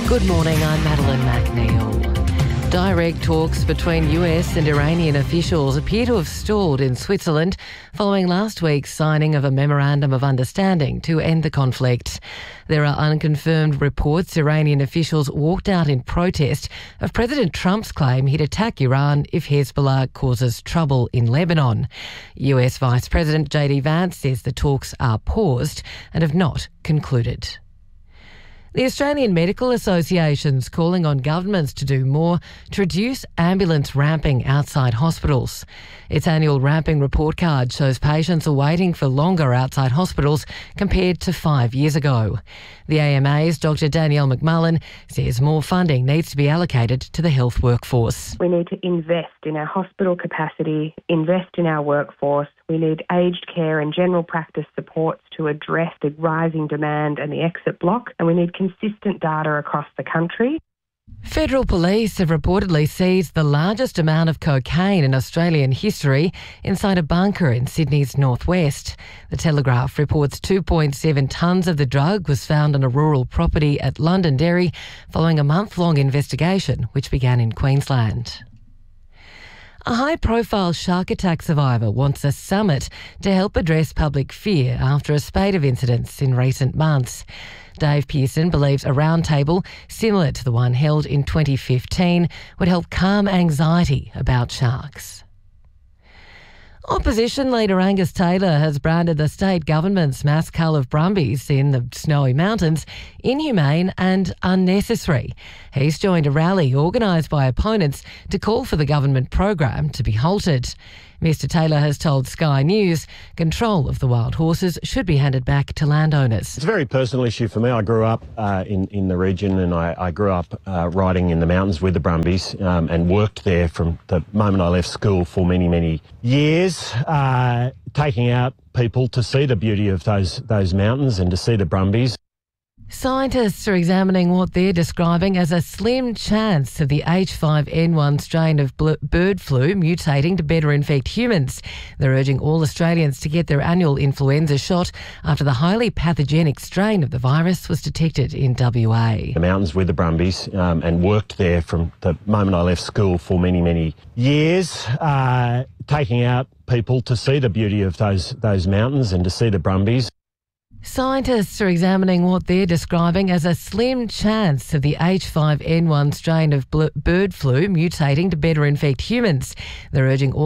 Good morning, I'm Madeline McNeil. Direct talks between US and Iranian officials appear to have stalled in Switzerland following last week's signing of a memorandum of understanding to end the conflict. There are unconfirmed reports Iranian officials walked out in protest of President Trump's claim he'd attack Iran if Hezbollah causes trouble in Lebanon. US Vice President JD Vance says the talks are paused and have not concluded. The Australian Medical Association's calling on governments to do more to reduce ambulance ramping outside hospitals. Its annual ramping report card shows patients are waiting for longer outside hospitals compared to 5 years ago. The AMA's Dr Danielle McMullen says more funding needs to be allocated to the health workforce. We need to invest in our hospital capacity, invest in our workforce. We need aged care and general practice supports to address the rising demand and the exit block, and we need consistent data across the country. Federal police have reportedly seized the largest amount of cocaine in Australian history inside a bunker in Sydney's northwest. The Telegraph reports 2.7 tonnes of the drug was found on a rural property at Londonderry following a month-long investigation which began in Queensland. A high-profile shark attack survivor wants a summit to help address public fear after a spate of incidents in recent months. Dave Pearson believes a roundtable similar to the one held in 2015 would help calm anxiety about sharks. Opposition leader Angus Taylor has branded the state government's mass cull of brumbies in the Snowy Mountains inhumane and unnecessary. He's joined a rally organised by opponents to call for the government program to be halted. Mr Taylor has told Sky News control of the wild horses should be handed back to landowners. It's a very personal issue for me. I grew up in the region, and I grew up riding in the mountains with the brumbies and worked there from the moment I left school for many, many years, taking out people to see the beauty of those mountains and to see the brumbies. Scientists are examining what they're describing as a slim chance of the H5N1 strain of bird flu mutating to better infect humans. They're urging all Australians to get their annual influenza shot after the highly pathogenic strain of the virus was detected in WA. The mountains with the brumbies and worked there from the moment I left school for many, many years, taking out people to see the beauty of those mountains and to see the brumbies. Scientists are examining what they're describing as a slim chance of the H5N1 strain of bird flu mutating to better infect humans. They're urging all